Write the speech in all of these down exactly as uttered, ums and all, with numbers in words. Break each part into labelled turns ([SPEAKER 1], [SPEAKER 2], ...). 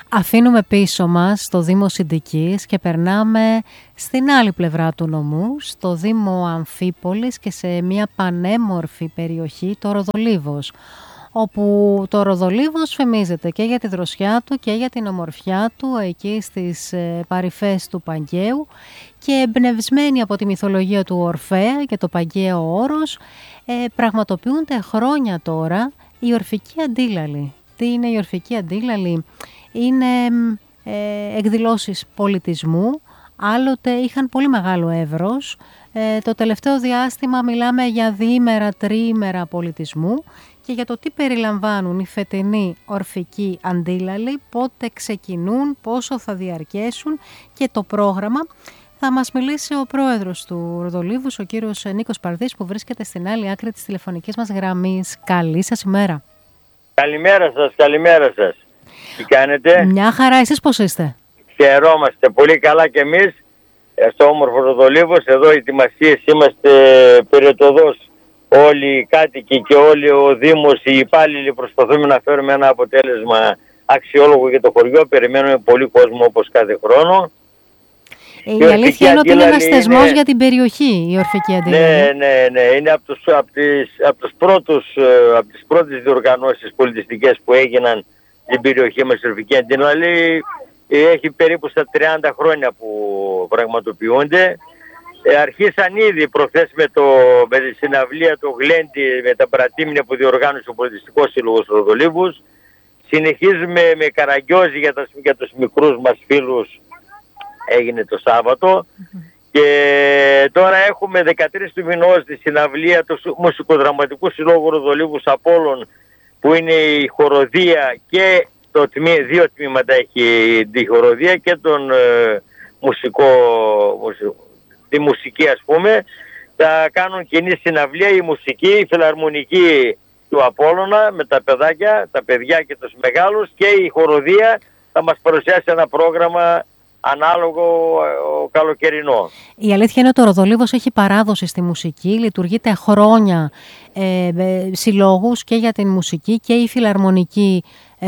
[SPEAKER 1] Αφήνουμε πίσω μας το Δήμο Συντικής και περνάμε στην άλλη πλευρά του νομού, στο Δήμο Αμφίπολης και σε μια πανέμορφη περιοχή, το Ροδολίβος, όπου το Ροδολίβος φημίζεται και για τη δροσιά του και για την ομορφιά του εκεί στις ε, παρυφές του Παγκαίου, και εμπνευσμένοι από τη μυθολογία του Ορφέα και το Παγκαίο Όρος, ε, πραγματοποιούνται χρόνια τώρα η Ορφική Αντίλαλη. Τι είναι η Ορφική Αντίλαλη? Είναι ε, εκδηλώσεις πολιτισμού, άλλοτε είχαν πολύ μεγάλο εύρος. Ε, το τελευταίο διάστημα μιλάμε για διήμερα, τριήμερα πολιτισμού και για το τι περιλαμβάνουν οι φετινοί Ορφικοί Αντίλαλοι, πότε ξεκινούν, πόσο θα διαρκέσουν και το πρόγραμμα. Θα μας μιλήσει ο πρόεδρος του Ροδολίβους, ο κύριος Νίκος Παρδής, που βρίσκεται στην άλλη άκρη της τηλεφωνικής μας γραμμής. Καλή σας ημέρα.
[SPEAKER 2] Καλημέρα σας, καλημέρα σας. Τι κάνετε?
[SPEAKER 1] Μια χαρά, εσείς πώς είστε?
[SPEAKER 2] Χαιρόμαστε πολύ καλά κι εμείς στο όμορφο Ροδολίβος. Εδώ οι ετοιμασίες είμαστε περιτοδός. Όλοι οι κάτοικοι και όλοι ο Δήμος, οι υπάλληλοι, προσπαθούμε να φέρουμε ένα αποτέλεσμα αξιόλογο για το χωριό. Περιμένουμε πολύ κόσμο όπως κάθε χρόνο.
[SPEAKER 1] Η, η αλήθεια είναι ότι είναι ένας θεσμός είναι... για την περιοχή η Ορφική Αντίλαλη.
[SPEAKER 2] Ναι, ναι, ναι. Είναι από, τους, από, τις, από, τους πρώτους, από τις πρώτες διοργανώσεις πολιτιστικές που έγιναν στην περιοχή μας η Ορφική Αντίλαλη. Έχει περίπου στα τριάντα χρόνια που πραγματοποιούνται. Ε, αρχίσαν ήδη προχθές με, το, με τη συναυλία του Γλέντι, με τα πρατήμνια που διοργάνωσε ο Πολιτιστικός Σύλλογος Ροδολίβους. Συνεχίζουμε με καραγκιόζι για, τα, για τους μικρούς μας φίλους, έγινε το Σάββατο. Mm-hmm. Και τώρα έχουμε δεκατρείς του μηνός τη συναυλία του Μουσικοδραματικού Συλλόγου Ροδολίβους Απόλλων, που είναι η χοροδία και το τμή, δύο τμήματα έχει τη χοροδία και τον ε, μουσικό, μουσικό τη μουσική, ας πούμε. Θα κάνουν κοινή συναυλία η μουσική, η φιλαρμονική του Απόλλωνα με τα παιδάκια, τα παιδιά και τους μεγάλους, και η χοροδία θα μας παρουσιάσει ένα πρόγραμμα ανάλογο ο καλοκαιρινό.
[SPEAKER 1] Η αλήθεια είναι ότι ο Ροδολίβος έχει παράδοση στη μουσική, λειτουργείται χρόνια ε, ε, συλλόγους και για την μουσική, και η φιλαρμονική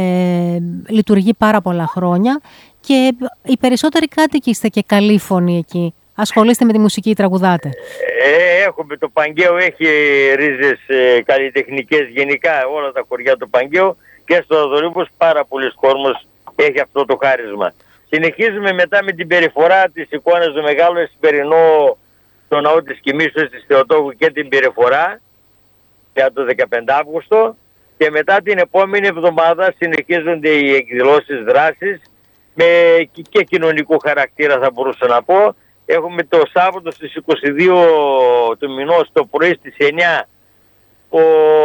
[SPEAKER 1] ε, λειτουργεί πάρα πολλά χρόνια, και οι περισσότεροι κάτοικοι είστε και καλήφωνοι εκεί. Ασχολείστε με τη μουσική, τραγουδάτε?
[SPEAKER 2] Ε, έχουμε, το Παγκαίο έχει ρίζες ε, καλλιτεχνικές γενικά, όλα τα χωριά του Παγκαίου, και στο Ροδολίβος πάρα πολλοί κόσμος έχει αυτό το χάρισμα. Συνεχίζουμε μετά με την περιφορά της εικόνας του Μεγάλου Εσπερινό στο ναό της Κιμήσεως της Θεοτόκου και την περιφορά για το δεκαπέντε Αύγουστο, και μετά την επόμενη εβδομάδα συνεχίζονται οι εκδηλώσεις δράσης με και κοινωνικού χαρακτήρα, θα μπορούσα να πω. Έχουμε το Σάββατο στις είκοσι δύο του μηνός το πρωί στις εννιά ο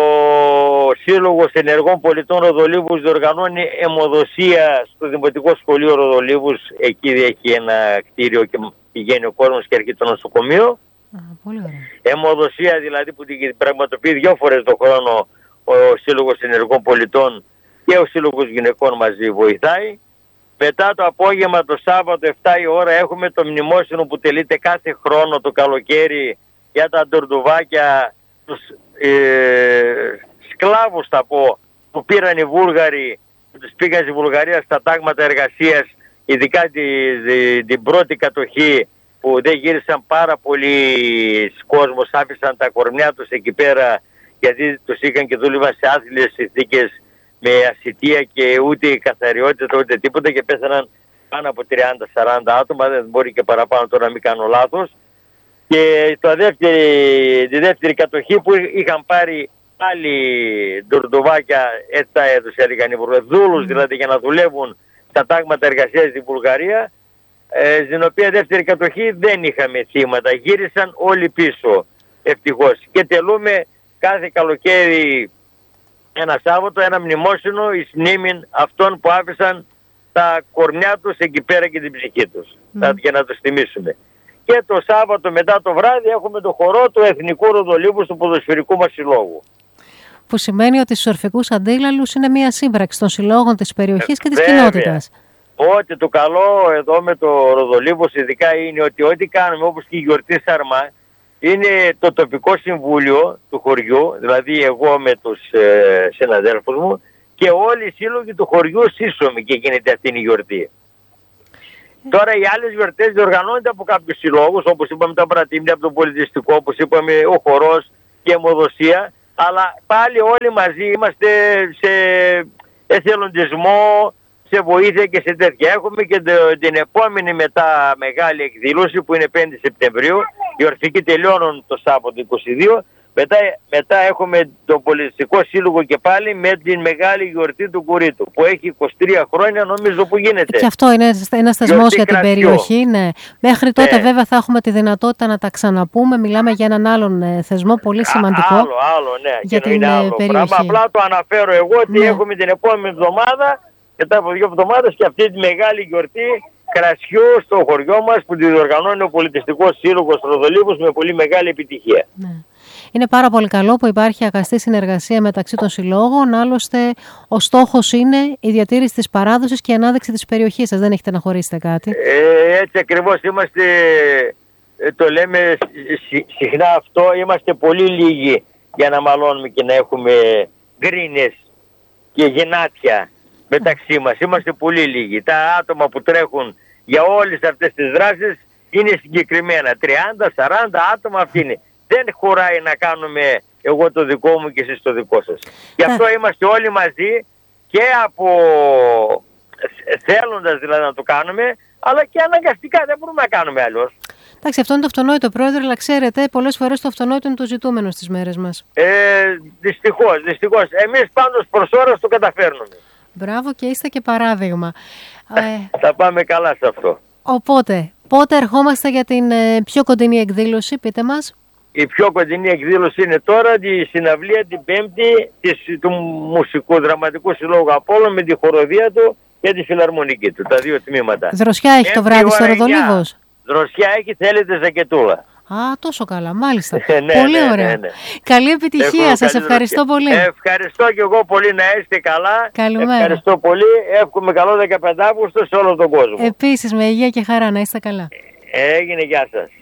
[SPEAKER 2] Σύλλογος Ενεργών Πολιτών Ροδολίβους διοργανώνει αιμοδοσία στο Δημοτικό Σχολείο Ροδολίβους. Εκεί έχει ένα κτίριο και πηγαίνει ο κόσμος και έρχεται το νοσοκομείο.
[SPEAKER 1] Α, πολύ ωραία.
[SPEAKER 2] Αιμοδοσία δηλαδή που την πραγματοποιεί δύο φορές το χρόνο ο Σύλλογος Ενεργών Πολιτών, και ο Σύλλογος Γυναικών μαζί βοηθάει. Μετά το απόγευμα το Σάββατο επτά η ώρα έχουμε το μνημόσυνο που τελείται κάθε χρόνο το καλοκαίρι για τα ντορντουβάκια, τους ε, σκλάβους θα πω, που πήραν οι Βούλγαροι, που τους πήγαν στη Βουλγαρία στα τάγματα εργασίας, ειδικά τη, τη, την πρώτη κατοχή, που δεν γύρισαν πάρα πολλοί κόσμος, άφησαν τα κορμιά τους εκεί πέρα γιατί τους είχαν και δούλευαν σε άθλιες συνθήκες με ασιτεία και ούτε καθαριότητα ούτε τίποτα, και πέθαναν πάνω από τριάντα σαράντα άτομα, δεν μπορεί και παραπάνω τώρα να μην κάνω λάθος. Και το δεύτερη, τη δεύτερη κατοχή που είχαν πάρει άλλοι ντορντοβάκια, έτσι τα έδωσε, έλεγαν οι Βουλγαροί, δούλους δηλαδή για να δουλεύουν στα τάγματα εργασίας στη Βουλγαρία, ε, στην οποία δεύτερη κατοχή δεν είχαμε θύματα, γύρισαν όλοι πίσω ευτυχώς. Και τελούμε κάθε καλοκαίρι ένα Σάββατο ένα μνημόσυνο εις μνήμην αυτών που άφησαν τα κορμιά τους εκεί πέρα και την ψυχή τους, mm. για να τους τιμήσουμε. Και το Σάββατο μετά το βράδυ έχουμε το χορό του Εθνικού Ροδολίβους του Ποδοσφαιρικού μας Συλλόγου.
[SPEAKER 1] Που σημαίνει ότι στους Ορφικούς Αντίλαλους είναι μια σύμπραξη των συλλόγων της περιοχής και της Βέβαια. κοινότητας.
[SPEAKER 2] Ό,τι το καλό εδώ με το Ροδολίβος ειδικά είναι ότι ό,τι κάνουμε, όπως και η γιορτή Σαρμά, είναι το τοπικό συμβούλιο του χωριού, δηλαδή εγώ με τους ε, συναδέλφους μου, και και όλοι οι σύλλογοι του χωριού σύσσωμοι και γίνεται αυτή η γιορτή. Τώρα οι άλλες γιορτές διοργανώνονται από κάποιους συλλόγους, όπως είπαμε τα πρατήμια, από το πολιτιστικό, όπως είπαμε ο χορός και η αιμοδοσία, αλλά πάλι όλοι μαζί είμαστε σε εθελοντισμό, σε βοήθεια και σε τέτοια. Έχουμε και την επόμενη μετά μεγάλη εκδήλωση που είναι πέντε Σεπτεμβρίου, οι ορφικοί τελειώνουν το Σάββατο είκοσι δύο. Μετά, μετά έχουμε το πολιτιστικό σύλλογο και πάλι με την μεγάλη γιορτή του Κουρίτου που έχει είκοσι τρία χρόνια νομίζω που γίνεται.
[SPEAKER 1] Και αυτό είναι ένας θεσμός για την περιοχή. Ναι. Μέχρι τότε ναι. βέβαια θα έχουμε τη δυνατότητα να τα ξαναπούμε. Μιλάμε για έναν άλλον θεσμό πολύ σημαντικό.
[SPEAKER 2] Α, άλλο, άλλο, ναι.
[SPEAKER 1] Για
[SPEAKER 2] και
[SPEAKER 1] την
[SPEAKER 2] είναι άλλο
[SPEAKER 1] περιοχή.
[SPEAKER 2] Πράγμα. Απλά το αναφέρω εγώ ότι ναι. έχουμε την επόμενη εβδομάδα, μετά από δύο εβδομάδες και αυτή τη μεγάλη γιορτή κρασιού στο χωριό μας που τη διοργανώνει ο Πολιτιστικός Σύλλογος Ροδολίβος με πολύ μεγάλη επιτυχία.
[SPEAKER 1] Ναι. Είναι πάρα πολύ καλό που υπάρχει αγαστή συνεργασία μεταξύ των συλλόγων. Άλλωστε, ο στόχος είναι η διατήρηση της παράδοσης και η ανάδειξη της περιοχής σας. Δεν έχετε να χωρίσετε κάτι.
[SPEAKER 2] Ε, έτσι ακριβώς είμαστε, το λέμε συχνά αυτό, είμαστε πολύ λίγοι για να μαλώνουμε και να έχουμε γκρίνες και γεννάτια μεταξύ μας. Είμαστε πολύ λίγοι. Τα άτομα που τρέχουν για όλες αυτές τις δράσεις είναι συγκεκριμένα. τριάντα σαράντα άτομα αυτή είναι. Δεν χωράει να κάνουμε εγώ το δικό μου και εσείς το δικό σας. Γι' αυτό είμαστε όλοι μαζί και από θέλοντας δηλαδή να το κάνουμε, αλλά και αναγκαστικά δεν μπορούμε να κάνουμε αλλιώς.
[SPEAKER 1] Εντάξει, αυτό είναι το αυτονόητο, Πρόεδρε, αλλά ξέρετε, πολλές φορές το αυτονόητο είναι το ζητούμενο στις μέρες μας.
[SPEAKER 2] Ε, δυστυχώς, δυστυχώς. Εμείς πάντως προς ώρας το καταφέρνουμε.
[SPEAKER 1] Μπράβο και είστε και παράδειγμα.
[SPEAKER 2] ε, Θα πάμε καλά σε αυτό.
[SPEAKER 1] Οπότε, πότε ερχόμαστε για την ε, πιο κοντινή εκδήλωση, πείτε μας.
[SPEAKER 2] Η πιο κοντινή εκδήλωση είναι τώρα τη συναυλία την Πέμπτη της, του Μουσικού Δραματικού Συλλόγου Απόλλων με τη χοροδία του και τη φιλαρμονική του, τα δύο τμήματα.
[SPEAKER 1] Δροσιά έχει το βράδυ στο Ροδολίβος.
[SPEAKER 2] Δροσιά έχει, θέλετε ζακετούλα.
[SPEAKER 1] Α, τόσο καλά, μάλιστα.
[SPEAKER 2] ναι,
[SPEAKER 1] πολύ
[SPEAKER 2] ναι,
[SPEAKER 1] ωραία.
[SPEAKER 2] Ναι, ναι.
[SPEAKER 1] Καλή επιτυχία, Έχω, σας ευχαριστώ πολύ.
[SPEAKER 2] Ευχαριστώ και εγώ πολύ, να είστε καλά.
[SPEAKER 1] Καλημέρα.
[SPEAKER 2] Ευχαριστώ πολύ, εύχομαι καλό δεκαπέντε Αύγουστο σε όλο τον κόσμο.
[SPEAKER 1] Επίσης, με υγεία και χαρά, να είστε καλά.
[SPEAKER 2] Έγινε, γεια σας.